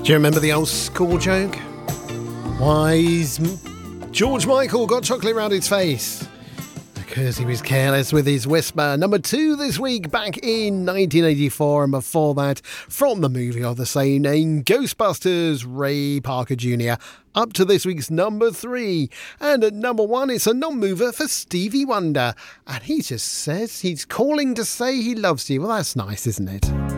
Do you remember the old school joke? Why George Michael got chocolate round his face? Because he was careless with his whisper. Number 2 this week, back in 1984, and before that, from the movie of the same name, Ghostbusters, Ray Parker Jr., up to this week's number 3. And at number 1, it's a non-mover for Stevie Wonder. And he just says he's calling to say he loves you. Well, that's nice, isn't it?